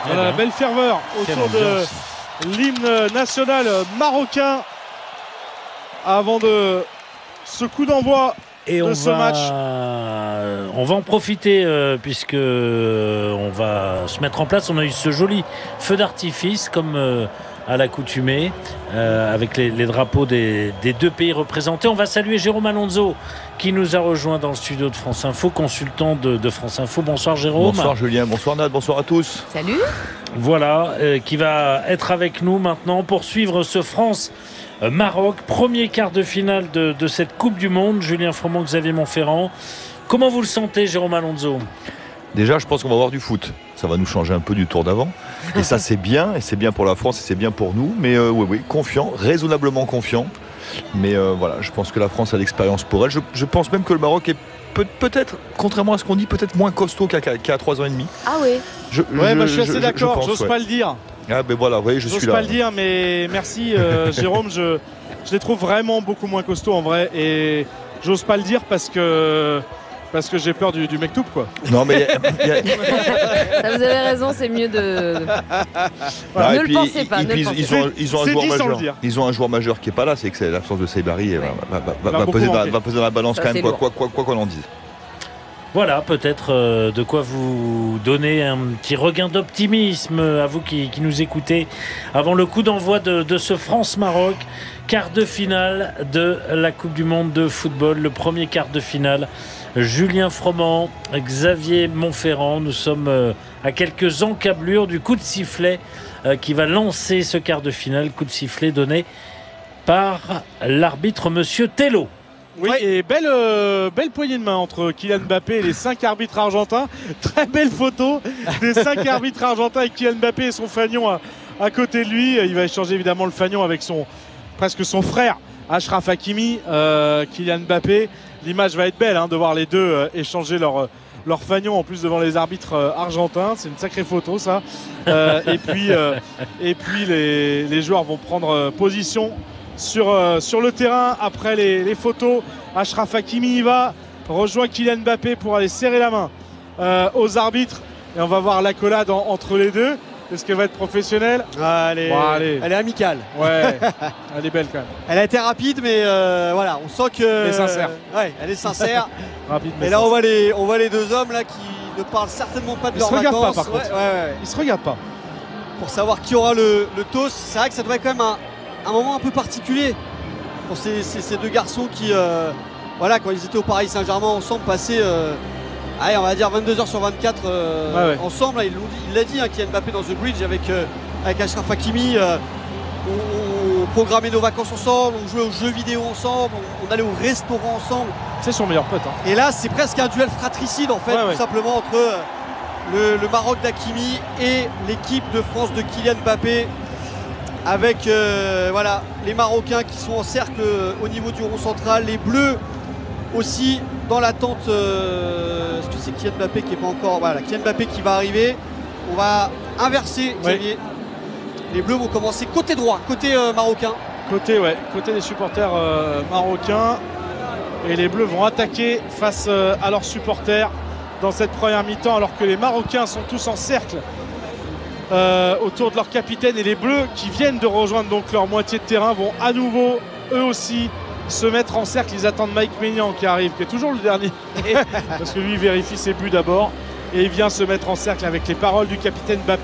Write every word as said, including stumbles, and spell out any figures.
Voilà, la belle ferveur autour de l'hymne national marocain avant de ce coup d'envoi Et de on ce va, match. on va en profiter euh, puisque euh, on va se mettre en place. On a eu ce joli feu d'artifice comme euh, à l'accoutumée euh, avec les, les drapeaux des, des deux pays représentés. On va saluer Jérôme Alonso qui nous a rejoint dans le studio de France Info, consultant de, de France Info. Bonsoir Jérôme. Bonsoir Julien, bonsoir Nad, bonsoir à tous. Salut. Voilà, euh, qui va être avec nous maintenant pour suivre ce France-Maroc, premier quart de finale de, de cette Coupe du Monde. Julien Froment, Xavier Montferrand. Comment vous le sentez, Jérôme Alonso ? Déjà, je pense qu'on va avoir du foot. Ça va nous changer un peu du tour d'avant. Et ça, c'est bien. Et c'est bien pour la France et c'est bien pour nous. Mais euh, oui, oui, confiant, raisonnablement confiant. Mais euh, voilà, je pense que la France a l'expérience pour elle. Je, je pense même que le Maroc est peut, peut-être, contrairement à ce qu'on dit, peut-être moins costaud qu'à, qu'à trois ans et demi. Ah oui. Je, Ouais, je, moi je suis assez je, d'accord, je pense, j'ose ouais. pas le dire. Ah ben voilà, oui, je J'ose suis là. pas le dire, mais merci euh, Jérôme, je, je les trouve vraiment beaucoup moins costauds en vrai. Et j'ose pas le dire parce que, parce que j'ai peur du, du mektoub, quoi. Non mais y a, y a... Ça, vous avez raison, c'est mieux de. Voilà, Ne et le puis, pensez pas. Ils, ne le ils, pensez ils pas. ont, ils ont un C'est joueur dit sans le majeur. dire. Ils ont un joueur majeur qui est pas là, c'est que c'est l'absence de Saibari. Ouais. Va, va, va, Va va, beaucoup peser dans, manquer. va peser dans la balance Ça, quand c'est même, quoi, lourd. quoi, quoi, quoi qu'on en dise. Voilà, peut-être euh, de quoi vous donner un petit regain d'optimisme à vous qui, qui nous écoutez avant le coup d'envoi de, de ce France-Maroc, quart de finale de la Coupe du Monde de football, le premier quart de finale. Julien Froment, Xavier Montferrand, nous sommes euh, à quelques encablures du coup de sifflet euh, qui va lancer ce quart de finale, coup de sifflet donné par l'arbitre Monsieur Tello. Oui, et belle, euh, belle poignée de main entre Kylian Mbappé et les cinq arbitres argentins. Très belle photo des cinq arbitres argentins avec Kylian Mbappé et son fanion à, à côté de lui. Il va échanger évidemment le fanion avec son, presque son frère Achraf Hakimi, euh, Kylian Mbappé. L'image va être belle hein, de voir les deux euh, échanger leur, leur fanion en plus devant les arbitres euh, argentins. C'est une sacrée photo ça. Euh, et puis, euh, et puis les, les joueurs vont prendre euh, position Sur, euh, sur le terrain après les, les photos. Achraf Hakimi y va, rejoint Kylian Mbappé pour aller serrer la main euh, aux arbitres et on va voir l'accolade en, entre les deux. Est-ce qu'elle va être professionnelle? Ah, elle, est, Bon, allez. elle est amicale. Ouais, elle est belle quand même. Elle a été rapide, mais euh, voilà, on sent que. Elle est sincère. Ouais, elle est sincère. Rapide, mais Et là, on sincère. voit, les, on voit les deux hommes là qui ne parlent certainement pas de Ils leurs se regardent vacances. pas, par Ouais, contre. ouais, ouais. Ils se regardent pas. Pour savoir qui aura le, le toast. C'est vrai que ça doit être quand même un, un moment un peu particulier pour ces, ces, ces deux garçons qui, euh, voilà, quand ils étaient au Paris Saint-Germain ensemble, passaient, euh, allez, on va dire vingt-deux heures sur vingt-quatre euh, Ouais, ouais. ensemble. Là, ils l'ont dit- il l'a dit, hein, Kylian Mbappé dans The Bridge avec, euh, avec Achraf Hakimi. euh, on, on programmait nos vacances ensemble, on jouait aux jeux vidéo ensemble, on, on allait au restaurant ensemble. C'est son meilleur pote. Hein. Et là, c'est presque un duel fratricide en fait, Ouais, tout ouais. simplement entre euh, le, le Maroc d'Hakimi et l'équipe de France de Kylian Mbappé. Avec euh, voilà, les Marocains qui sont en cercle euh, au niveau du rond central, les Bleus aussi dans l'attente. Euh, Est-ce que c'est Kylian Mbappé qui n'est pas encore. Voilà, Kylian Mbappé qui va arriver. On va inverser, Ouais. Xavier. Les Bleus vont commencer côté droit, côté euh, marocain. Côté, ouais, côté des supporters euh, marocains. Et les Bleus vont attaquer face euh, à leurs supporters dans cette première mi-temps alors que les Marocains sont tous en cercle euh, autour de leur capitaine et les Bleus qui viennent de rejoindre donc leur moitié de terrain vont à nouveau eux aussi se mettre en cercle. Ils attendent Mike Maignan qui arrive, qui est toujours le dernier parce que lui il vérifie ses buts d'abord et il vient se mettre en cercle avec les paroles du capitaine Mbappé.